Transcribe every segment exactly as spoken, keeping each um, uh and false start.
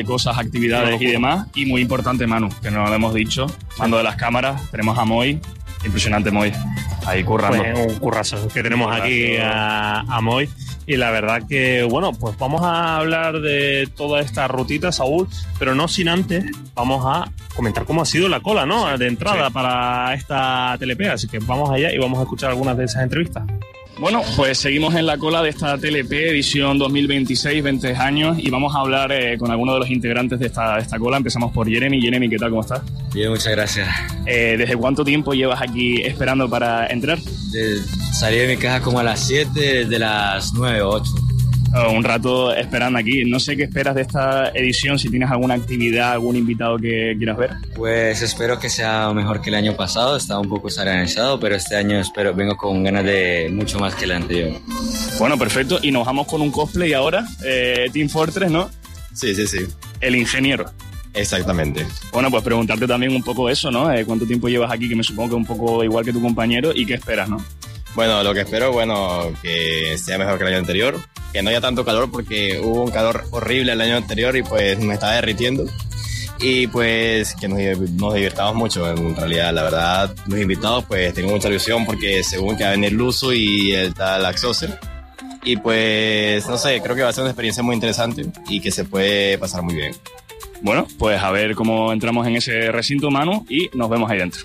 cosas, actividades y demás. Y muy importante, Manu, que nos lo hemos dicho, mando de las cámaras, tenemos a Moy, impresionante Moy, ahí currando. Pues un currazo que tenemos currazo. aquí a, a Moy. Y la verdad que, bueno, pues vamos a hablar de toda esta rutita, Saúl, pero no sin antes vamos a comentar cómo ha sido la cola, ¿no? De entrada sí. para esta T L P, así que vamos allá y vamos a escuchar algunas de esas entrevistas. Bueno, pues seguimos en la cola de esta T L P, edición dos mil veintiséis, veinte años, y vamos a hablar eh, con algunos de los integrantes de esta, de esta cola. Empezamos por Jeremy. Jeremy, ¿qué tal? ¿Cómo estás? Bien, muchas gracias. Eh, ¿Desde cuánto tiempo llevas aquí esperando para entrar? De, salí de mi casa como a las siete, desde las nueve o ocho. Oh, un rato esperando aquí. No sé qué esperas de esta edición, si tienes alguna actividad, algún invitado que quieras ver. Pues espero que sea mejor que el año pasado, estaba un poco desorganizado, pero este año espero, vengo con ganas de mucho más que el anterior. Bueno, perfecto, y nos vamos con un cosplay ahora, eh, Team Fortress, ¿no? Sí, sí, sí. El ingeniero. Exactamente. Bueno, pues preguntarte también un poco eso, ¿no? Eh, ¿Cuánto tiempo llevas aquí? Que me supongo que un poco igual que tu compañero, ¿y qué esperas, no? Bueno, lo que espero, bueno, que sea mejor que el año anterior, que no haya tanto calor porque hubo un calor horrible el año anterior y pues me estaba derritiendo. Y pues que nos, nos divirtamos mucho en realidad, la verdad, los invitados pues tengo mucha ilusión porque según que va a venir Luzu y el tal Axoser. Y pues, no sé, creo que va a ser una experiencia muy interesante y que se puede pasar muy bien. Bueno, pues a ver cómo entramos en ese recinto, Manu, y nos vemos ahí dentro.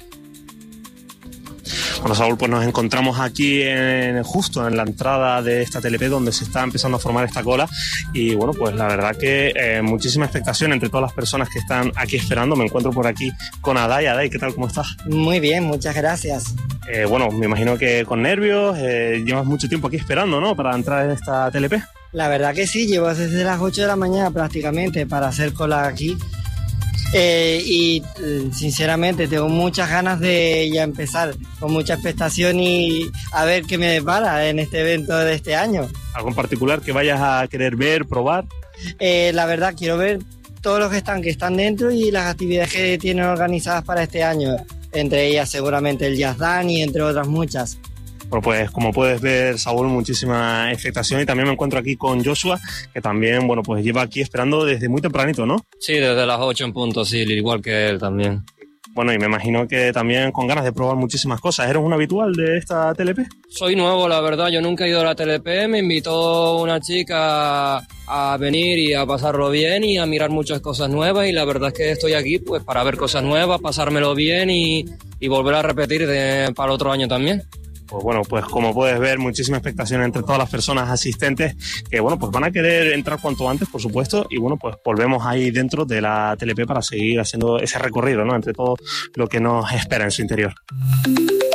Bueno, Saúl, pues nos encontramos aquí en, justo en la entrada de esta T L P donde se está empezando a formar esta cola y bueno, pues la verdad que eh, muchísima expectación entre todas las personas que están aquí esperando. Me encuentro por aquí con Adai. Adai, ¿qué tal? ¿Cómo estás? Muy bien, muchas gracias. Eh, bueno, me imagino que con nervios, eh, llevas mucho tiempo aquí esperando, ¿no? Para entrar en esta T L P. La verdad que sí, llevo desde las ocho de la mañana prácticamente para hacer cola aquí. Eh, y sinceramente tengo muchas ganas de ya empezar, con mucha expectación y a ver qué me depara en este evento de este año. ¿Algo en particular que vayas a querer ver, probar? Eh, la verdad quiero ver todos los que están, que están dentro y las actividades que tienen organizadas para este año, entre ellas seguramente el Jazz Dance y entre otras muchas. Bueno, pues como puedes ver, Saúl, muchísima expectación y también me encuentro aquí con Joshua, que también, bueno, pues lleva aquí esperando desde muy tempranito, ¿no? Sí, desde las ocho en punto, sí, igual que él también. Bueno, y me imagino que también con ganas de probar muchísimas cosas. ¿Eres un habitual de esta T L P? Soy nuevo, la verdad, yo nunca he ido a la T L P, me invitó una chica a venir y a pasarlo bien y a mirar muchas cosas nuevas y la verdad es que estoy aquí pues para ver cosas nuevas, pasármelo bien y, y volver a repetir de, para otro año también. Pues bueno, pues como puedes ver, muchísima expectación entre todas las personas asistentes que, bueno, pues van a querer entrar cuanto antes, por supuesto, y bueno, pues volvemos ahí dentro de la T L P para seguir haciendo ese recorrido, ¿no? Entre todo lo que nos espera en su interior.